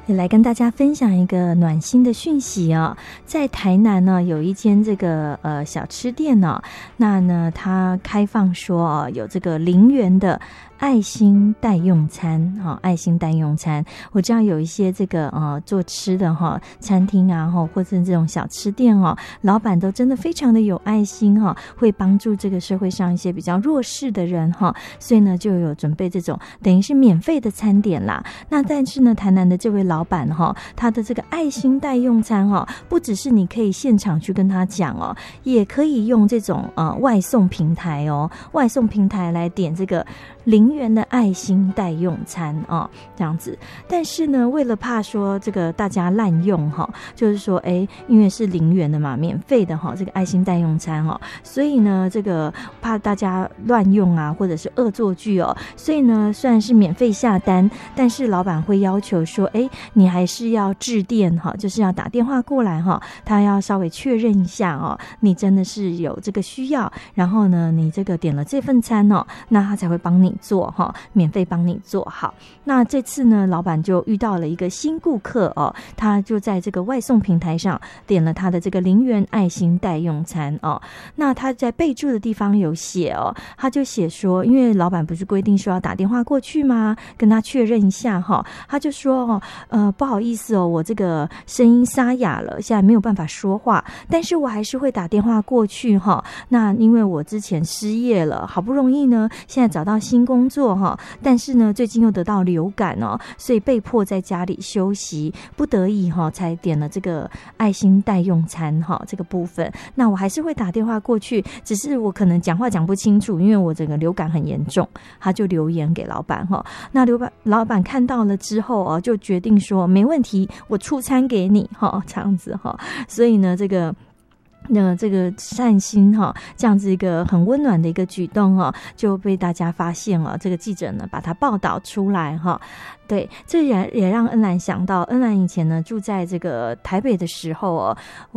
也来跟大家分享一个暖心的讯息哦，在台南呢有一间这个小吃店哦，那呢它开放说哦有这个0元的爱心代用餐爱心代用餐。我知道有一些这个做吃的餐厅啊或者这种小吃店老板都真的非常的有爱心会帮助这个社会上一些比较弱势的人所以呢就有准备这种等于是免费的餐点啦。那但是呢台南的这位老板他的这个爱心代用餐不只是你可以现场去跟他讲也可以用这种外送平台外送平台来点这个0元的爱心代用餐这样子。但是呢为了怕说这个大家滥用就是说因为是0元的嘛，免费的这个爱心代用餐所以呢这个怕大家乱用啊或者是恶作剧所以呢虽然是免费下单，但是老板会要求说你还是要致电就是要打电话过来他要稍微确认一下你真的是有这个需要，然后呢你这个点了这份餐那他才会帮你做免费帮你做好。那这次呢老板就遇到了一个新顾客他就在这个外送平台上点了他的这个0元爱心代用餐那他在备注的地方有写他就写说，因为老板不是规定说要打电话过去吗，跟他确认一下他就说不好意思我这个声音沙哑了，现在没有办法说话，但是我还是会打电话过去那因为我之前失业了，好不容易呢现在找到新工作但是呢最近又得到流感所以被迫在家里休息，不得已才点了这个爱心代用餐这个部分。那我还是会打电话过去，只是我可能讲话讲不清楚，因为我整个流感很严重。他就留言给老板那老板看到了之后就决定说没问题，我出餐给你这样子所以呢这个善心这样子一个很温暖的一个举动就被大家发现了，这个记者呢把它报道出来对，这也让恩兰想到，恩兰以前呢住在这个台北的时候